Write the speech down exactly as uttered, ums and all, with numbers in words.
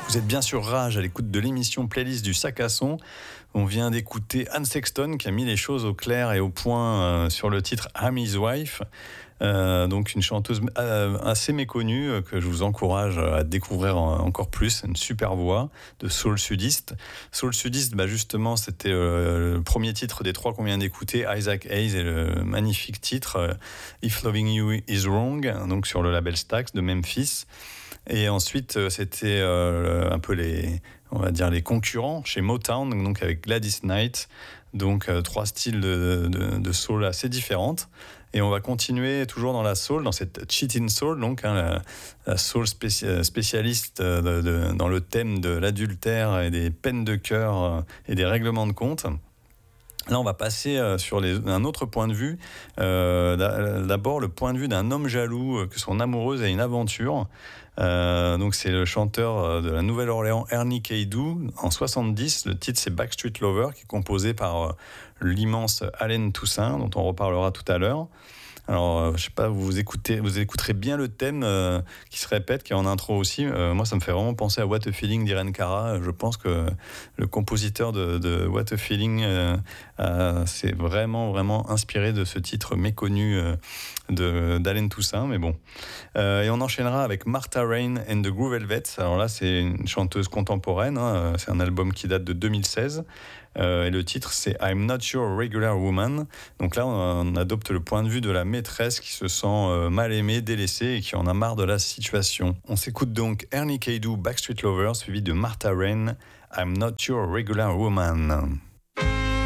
Vous êtes bien sur Rage, à l'écoute de l'émission Playlist du Sac à Son. On vient d'écouter Anne Sexton qui a mis les choses au clair et au point euh, sur le titre I'm His Wife. Euh, donc une chanteuse euh, assez méconnue euh, que je vous encourage à découvrir en, encore plus. Une super voix de soul sudiste. Soul sudiste, bah justement, c'était euh, le premier titre des trois qu'on vient d'écouter, Isaac Hayes, et le magnifique titre euh, If Loving You Is Wrong, donc sur le label Stax de Memphis. Et ensuite, c'était euh, un peu les, on va dire les concurrents chez Motown, donc avec Gladys Knight, donc euh, trois styles de, de, de soul assez différentes. Et on va continuer toujours dans la soul, dans cette cheating soul, donc hein, la, la soul spéci- spécialiste de, de, dans le thème de l'adultère et des peines de cœur euh, et des règlements de compte. Là, on va passer euh, sur les, un autre point de vue. Euh, d'abord, le point de vue d'un homme jaloux euh, que son amoureuse a une aventure. Euh, donc, c'est le chanteur de la Nouvelle-Orléans, Ernie Caidou, en soixante-dix. Le titre, c'est Backstreet Lover, qui est composé par euh, l'immense Allen Toussaint, dont on reparlera tout à l'heure. Alors, euh, je sais pas, vous écoutez, vous écouterez bien le thème euh, qui se répète, qui est en intro aussi. Euh, moi, ça me fait vraiment penser à What a Feeling d'Irene Cara. Je pense que le compositeur de, de What a Feeling euh, euh, s'est vraiment, vraiment inspiré de ce titre méconnu euh, de, d'Allen Toussaint. Mais bon. Euh, et on enchaînera avec Martha Rain and the Groove Velvets. Alors là, c'est une chanteuse contemporaine. Hein, c'est un album qui date de deux mille seize. Euh, et le titre, c'est I'm Not Your Regular Woman. Donc là, on, on adopte le point de vue de la maîtresse qui se sent euh, mal aimée, délaissée et qui en a marre de la situation. On s'écoute donc Ernie Caidou, Backstreet Lover, suivi de Martha Rain, I'm Not Your Regular Woman.